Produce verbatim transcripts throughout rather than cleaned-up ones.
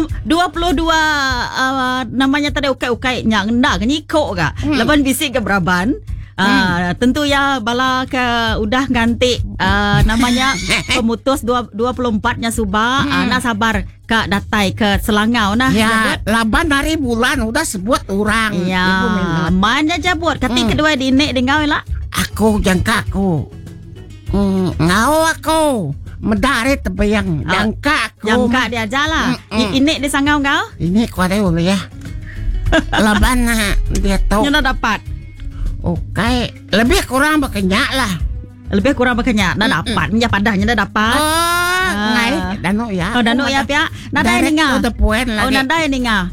dua puluh dua uh, namanya tadi ukai-ukai nyang nak nyikok ga. Hmm. Laban bisik ke Braban. Ah, hmm. Tentu ya bala ke udah ganti uh, namanya pemutus dua puluh empat-nya Subah. Hmm. Uh, nak sabar Kak datai ke Selangau nah. Ya, laban hari bulan udah sebut orang. Ya, mana jabut. Kati hmm. kedua di nek dengau lah. Aku jangka aku. Hmm, ngau aku. Medari tebayang jangka aku. Jangka dia jala. Hmm. Ini di sangau kau? Ini kau ada boleh ya. Laban dia tahu. Yang dapat. Oke, lebih kurang berkenyak lah. Lebih kurang berkenyak. Dah dapat. Nya padahnya dah dapat. Oh, ngai danau ya. Oh, danau ya pia. Nada ini ngah. Oh, nada ini ngah.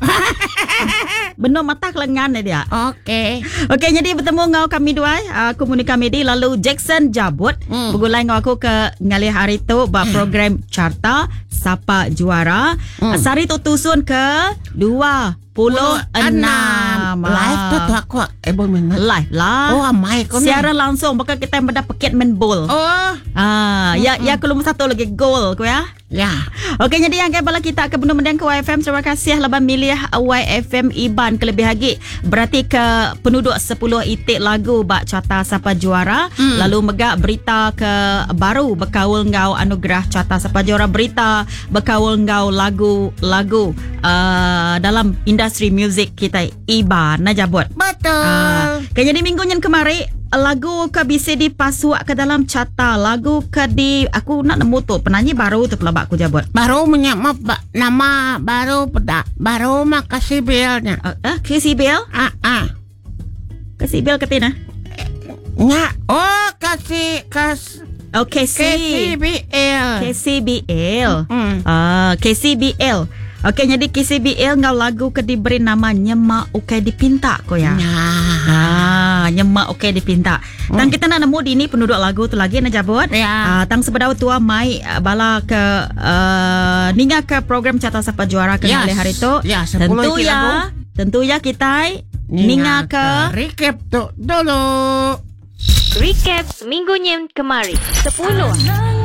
Benar mata kelengan dia. Okey. Okey, jadi bertemu ngau kami dua, uh, komunika medi lalu Jackson Jabut. Hmm. Begulai ngau aku ke ngalih hari tu ba program Carta Sapa Juara. Hmm. Sari tu tusun ke dua puluh enam. Live tu tu aku eh boleh minat. Live lah. Oh, amai kau. Siaran langsung bakal kita mendapat paket main bowl. Oh. Ah, ya ya kalau satu lagi goal kau ya. Ya. Okey, jadi yang bala kita ke benar mendengar ke Y F M. Terima kasih laban milih Y F M Iban kelebih lagi. Berarti ke penduduk sepuluh itik lagu bak Carta Sapa Juara. Hmm. Lalu megak berita ke baru berkaul ngau anugerah Carta Sapa Juara, berita berkaul ngau lagu-lagu uh, dalam industri muzik kita Iban na jabut. Betul. Uh, jadi minggu yang kemarin lagu ke bisa dipasuak ke dalam carta, lagu ke di aku nak nemu tu penyanyi baru tu pelabak aku jabut. Baru menyama nama baru pedak. Baru mak kasih belnya. Uh, uh, kasih bel? Ah ah. Kasih bel ketina? Nya. Oh, kasih kas Oh, K C. K C B L. K C B L. Hmm. Ah, K C B L. Okey, jadi K C B L ngau lagu ke diberi nama Nyemak Ukai Dipinta ko ya. Ya. Ah, Nyemak Ukai Dipinta. Hmm. Tang kita nak nemu di ni penduduk lagu tu lagi na jabut. Ya. Ah, tang sebedau tua mai bala ke uh, ninga ke program Carta Sapa Juara ke yes. hari tu. Ya, tentu ya. Lagu. Tentu ya kita ninga ke recap tu dulu. Recap seminggu yang kemarin. sepuluh